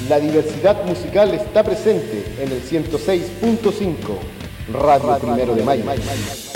La diversidad musical está presente en el 106.5 Radio Primero de Mayo.